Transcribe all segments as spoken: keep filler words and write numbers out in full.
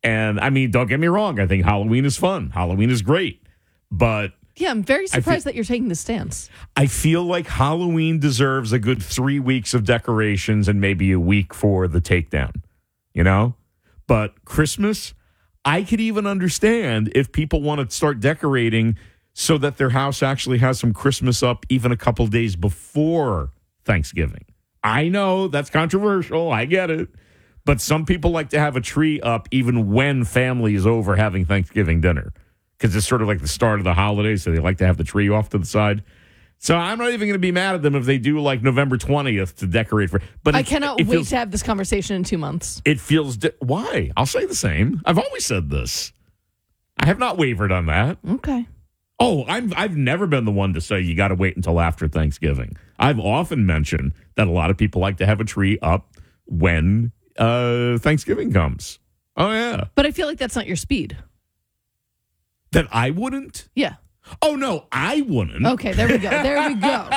And, I mean, don't get me wrong. I think Halloween is fun. Halloween is great. But yeah, I'm very surprised feel, that you're taking this stance. I feel like Halloween deserves a good three weeks of decorations and maybe a week for the takedown, you know? But Christmas, I could even understand if people want to start decorating so that their house actually has some Christmas up even a couple days before Thanksgiving. I know that's controversial. I get it. But some people like to have a tree up even when family is over having Thanksgiving dinner because it's sort of like the start of the holidays, so they like to have the tree off to the side. So I'm not even going to be mad at them if they do like November twentieth to decorate for. But I cannot it wait feels, to have this conversation in two months. It feels di- why? I'll say the same. I've always said this. I have not wavered on that. Okay. Oh, I'm, I've never been the one to say you got to wait until after Thanksgiving. I've often mentioned that a lot of people like to have a tree up when uh, Thanksgiving comes. Oh, yeah. But I feel like that's not your speed. That I wouldn't? Yeah. Oh, no, I wouldn't. Okay, there we go. There we go.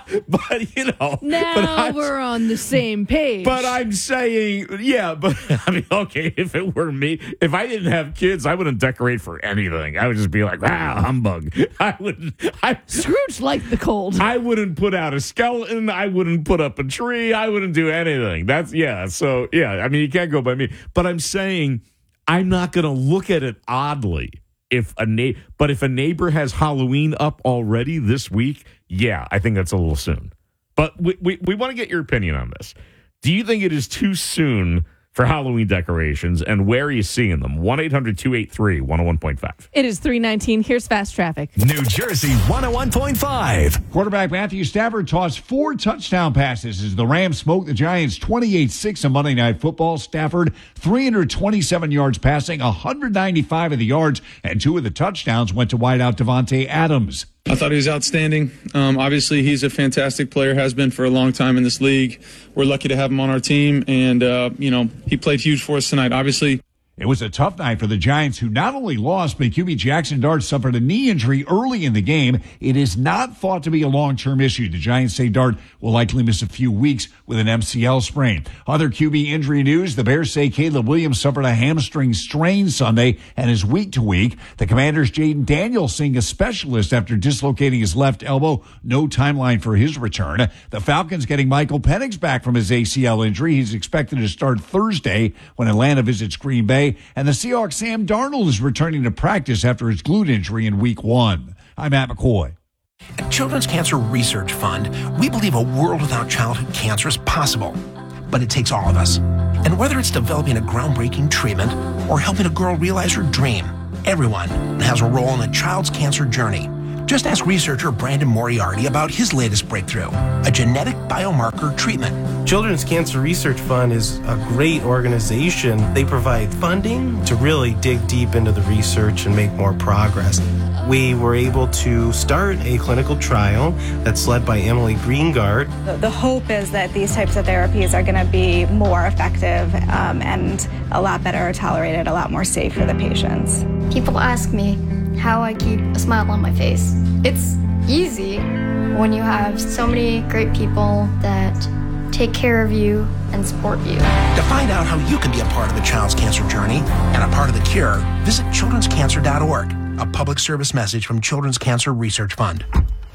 But, you know. Now but we're on the same page. But I'm saying, yeah, but I mean, okay, if it were me, if I didn't have kids, I wouldn't decorate for anything. I would just be like, wow, humbug. I would. I, Scrooge liked the cold. I wouldn't put out a skeleton. I wouldn't put up a tree. I wouldn't do anything. That's, yeah, so, yeah, I mean, you can't go by me. But I'm saying I'm not going to look at it oddly. If a na- but if a neighbor has Halloween up already this week, yeah, I think that's a little soon. But we, we, we want to get your opinion on this. Do you think it is too soon for Halloween decorations, and where are you seeing them? one eight hundred two eight three one oh one point five. It is three nineteen. Here's Fast Traffic. New Jersey one oh one point five. Quarterback Matthew Stafford tossed four touchdown passes as the Rams smoked the Giants twenty-eight six on Monday Night Football. Stafford, three hundred twenty-seven yards passing, one hundred ninety-five of the yards, and two of the touchdowns went to wideout Devontae Adams. I thought he was outstanding. Um, obviously, he's a fantastic player, has been for a long time in this league. We're lucky to have him on our team, and, uh, you know, he played huge for us tonight, obviously. It was a tough night for the Giants, who not only lost, but Q B Jackson Dart suffered a knee injury early in the game. It is not thought to be a long-term issue. The Giants say Dart will likely miss a few weeks with an M C L sprain. Other Q B injury news, the Bears say Caleb Williams suffered a hamstring strain Sunday and is week to week. The Commanders' Jaden Daniels seeing a specialist after dislocating his left elbow. No timeline for his return. The Falcons getting Michael Penix back from his A C L injury. He's expected to start Thursday when Atlanta visits Green Bay. And the Seahawks' Sam Darnold is returning to practice after his glute injury in week one. I'm Matt McCoy. At Children's Cancer Research Fund, we believe a world without childhood cancer is possible. But it takes all of us. And whether it's developing a groundbreaking treatment or helping a girl realize her dream, everyone has a role in a child's cancer journey. Just ask researcher Brandon Moriarty about his latest breakthrough, a genetic biomarker treatment. Children's Cancer Research Fund is a great organization. They provide funding to really dig deep into the research and make more progress. We were able to start a clinical trial that's led by Emily Greengard. The, the hope is that these types of therapies are going to be more effective um, and a lot better tolerated, a lot more safe for the patients. People ask me how I keep a smile on my face. It's easy when you have so many great people that take care of you and support you. To find out how you can be a part of the child's cancer journey and a part of the cure, visit children's cancer dot org, a public service message from Children's Cancer Research Fund.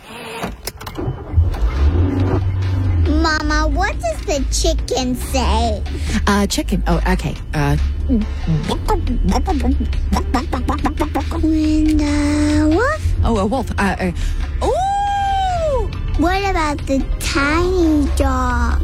Mama, what does the chicken say? Uh, chicken. Oh, okay. Uh. When the wolf? Oh, a wolf. Uh. uh ooh! What about the tiny dog?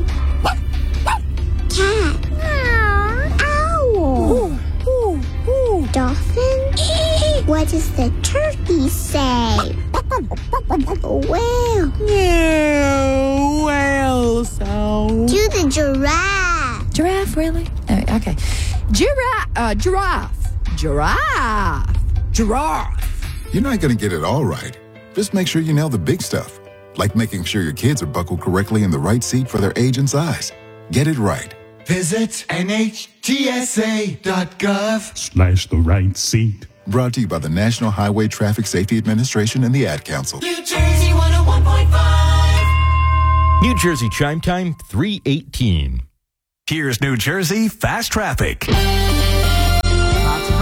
Cat? Owl? Ooh, ooh, ooh. Dolphin? What does the turkey say? Whale? Yeah, whale sound. Do the giraffe. Giraffe, really? Uh, okay. Giraffe. Uh, giraffe. Giraffe. Giraffe. You're not going to get it all right. Just make sure you nail the big stuff, like making sure your kids are buckled correctly in the right seat for their age and size. Get it right. Visit N H T S A dot gov slash the right seat. Brought to you by the National Highway Traffic Safety Administration and the Ad Council. New Jersey one oh one point five. New Jersey Chime Time three eighteen. Here's New Jersey Fast Traffic. Lots of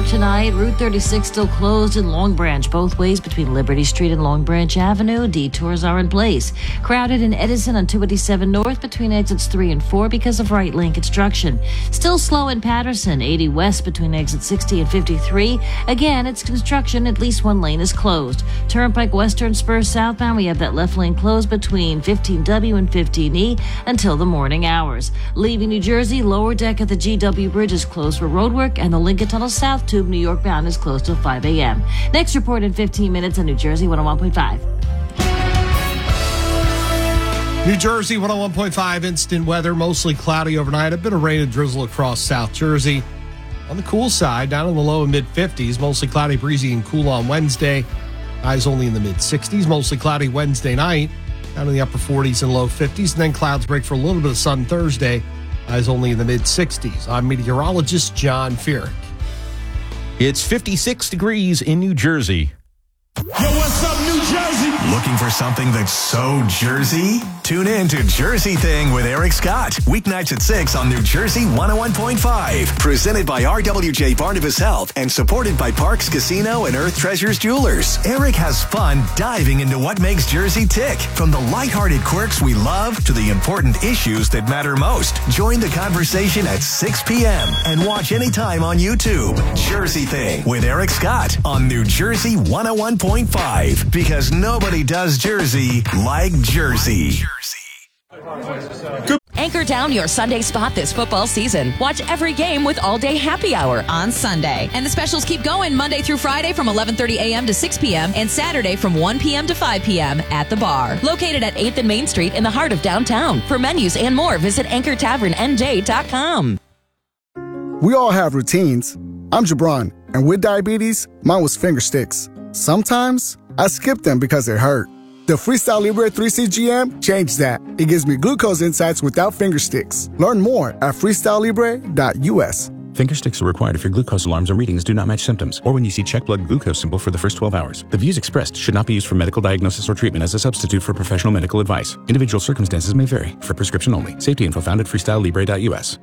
tonight. Route thirty-six still closed in Long Branch, both ways between Liberty Street and Long Branch Avenue. Detours are in place. Crowded in Edison on two eighty-seven North between exits three and four because of right lane construction. Still slow in Patterson, eighty West between exit sixty and fifty-three. Again, it's construction. At least one lane is closed. Turnpike Western Spur southbound, we have that left lane closed between fifteen W and fifteen E until the morning hours. Leaving New Jersey, lower deck at the G W Bridge is closed for roadwork, and the Lincoln Tunnel South Tube New York bound is closed till five a.m. Next report in fifteen minutes on New Jersey one oh one point five. New Jersey one oh one point five, instant weather, mostly cloudy overnight. A bit of rain and drizzle across South Jersey. On the cool side, down in the low and mid fifties, mostly cloudy, breezy, and cool on Wednesday. Highs only in the mid sixties, mostly cloudy Wednesday night, down in the upper forties and low fifties. And then clouds break for a little bit of sun Thursday. Highs only in the mid sixties. I'm meteorologist John Feerick. It's fifty-six degrees in New Jersey. Yo, what's up, New Jersey? Looking for something that's so Jersey? Tune in to Jersey Thing with Eric Scott. Weeknights at six on New Jersey one oh one point five. Presented by R W J Barnabas Health and supported by Parks Casino and Earth Treasures Jewelers. Eric has fun diving into what makes Jersey tick. From the lighthearted quirks we love to the important issues that matter most. Join the conversation at six p.m. and watch anytime on YouTube. Jersey Thing with Eric Scott on New Jersey one oh one point five. Because nobody does Jersey like Jersey. Anchor down your Sunday spot this football season. Watch every game with All Day Happy Hour on Sunday. And the specials keep going Monday through Friday from eleven thirty a.m. to six p.m. and Saturday from one p.m. to five p.m. at the bar. Located at eighth and Main Street in the heart of downtown. For menus and more, visit anchor tavern n j dot com. We all have routines. I'm Jabron, and with diabetes, mine was finger sticks. Sometimes I skip them because it hurt. The Freestyle Libre three C G M changed that. It gives me glucose insights without finger sticks. Learn more at freestyle libre dot u s. Finger sticks are required if your glucose alarms or readings do not match symptoms, or when you see check blood glucose symbol for the first twelve hours. The views expressed should not be used for medical diagnosis or treatment as a substitute for professional medical advice. Individual circumstances may vary. For prescription only. Safety info found at freestyle libre dot u s.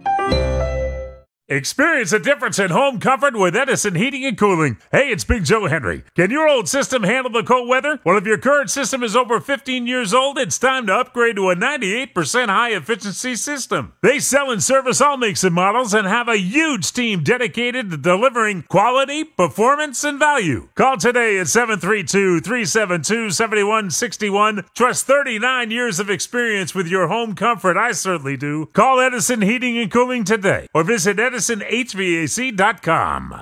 Experience a difference in home comfort with Edison Heating and Cooling. Hey, it's Big Joe Henry. Can your old system handle the cold weather? Well, if your current system is over fifteen years old, it's time to upgrade to a ninety-eight percent high-efficiency system. They sell and service all makes and models and have a huge team dedicated to delivering quality, performance, and value. Call today at seven three two, three seven two, seven one six one. Trust thirty-nine years of experience with your home comfort. I certainly do. Call Edison Heating and Cooling today or visit edison h v a c dot com.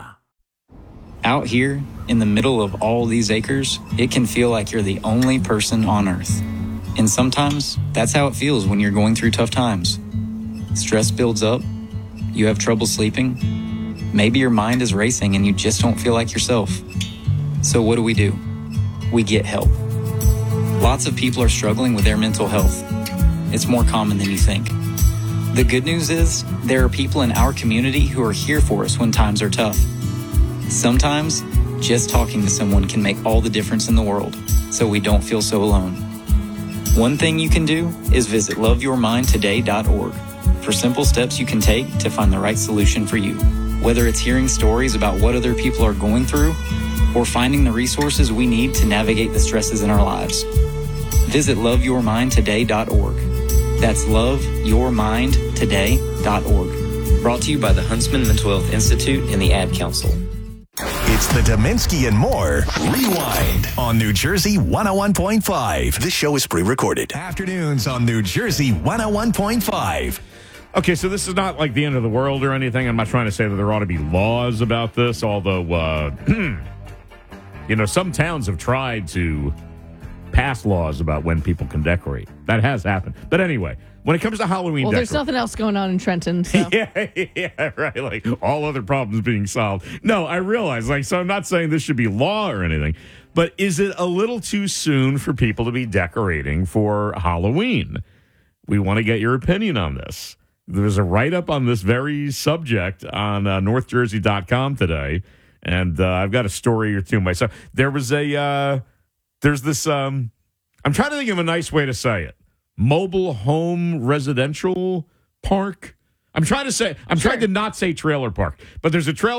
Out here, in the middle of all these acres, it can feel like you're the only person on Earth. And sometimes, that's how it feels when you're going through tough times. Stress builds up, you have trouble sleeping, maybe your mind is racing and you just don't feel like yourself. So what do we do? We get help. Lots of people are struggling with their mental health. It's more common than you think. The good news is, there are people in our community who are here for us when times are tough. Sometimes, just talking to someone can make all the difference in the world, so we don't feel so alone. One thing you can do is visit love your mind today dot org for simple steps you can take to find the right solution for you. Whether it's hearing stories about what other people are going through, or finding the resources we need to navigate the stresses in our lives. Visit love your mind today dot org. That's love your mind today dot org. Brought to you by the Huntsman Mental Health Institute and the Ad Council. It's the Dominski and More Rewind on New Jersey one oh one point five. This show is pre-recorded. Afternoons on New Jersey one oh one point five. Okay, so this is not like the end of the world or anything. I'm not trying to say that there ought to be laws about this, although, uh, you know, some towns have tried to pass laws about when people can decorate. That has happened. But anyway, when it comes to Halloween well, decor- there's nothing else going on in Trenton. So. yeah, yeah, right. Like all other problems being solved. No, I realize. Like, so I'm not saying this should be law or anything. But is it a little too soon for people to be decorating for Halloween? We want to get your opinion on this. There's a write-up on this very subject on uh, north jersey dot com today. And uh, I've got a story or two myself. There was a... Uh, There's this, um, I'm trying to think of a nice way to say it. Mobile home residential park. I'm trying to say, I'm sure. trying to not say trailer park, but there's a trailer